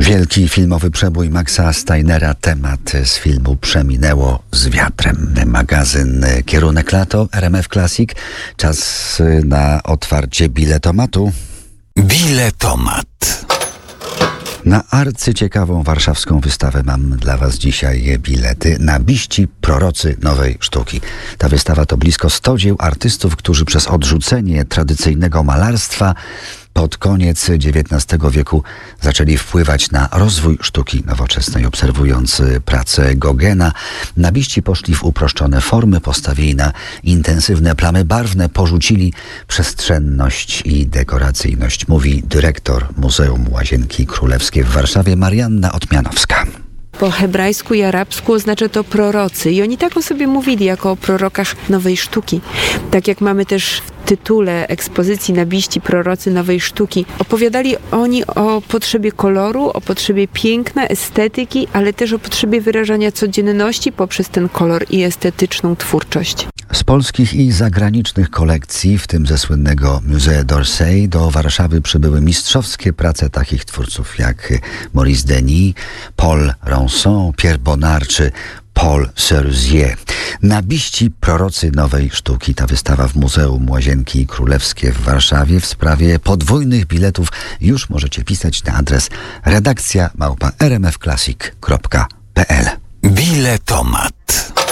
Wielki filmowy przebój Maxa Steinera. Temat z filmu Przeminęło z wiatrem. Magazyn Kierunek Lato, RMF Classic. Czas na otwarcie biletomatu. Biletomat. Na arcyciekawą warszawską wystawę mam dla Was dzisiaj bilety. Nabiści prorocy nowej sztuki. Ta wystawa to blisko 100 dzieł artystów, którzy przez odrzucenie tradycyjnego malarstwa pod koniec XIX wieku zaczęli wpływać na rozwój sztuki nowoczesnej. Obserwując pracę Gogena, nabiści poszli w uproszczone formy, postawili na intensywne plamy barwne, porzucili przestrzenność i dekoracyjność, mówi dyrektor Muzeum Łazienki Królewskie w Warszawie Marianna Otmianowska. Po hebrajsku i arabsku oznacza to prorocy i oni tak o sobie mówili jako o prorokach nowej sztuki. Tak jak mamy też w tytule ekspozycji Nabiści prorocy nowej sztuki. Opowiadali oni o potrzebie koloru, o potrzebie piękna, estetyki, ale też o potrzebie wyrażania codzienności poprzez ten kolor i estetyczną twórczość. Z polskich i zagranicznych kolekcji, w tym ze słynnego Musée d'Orsay, do Warszawy przybyły mistrzowskie prace takich twórców jak Maurice Denis, Paul Ronson, Pierre Bonnard czy Paul Cerisier. Nabiści prorocy nowej sztuki. Ta wystawa w Muzeum Łazienki Królewskie w Warszawie. W sprawie podwójnych biletów już możecie pisać na adres redakcja@rmfclassic.pl. Biletomat.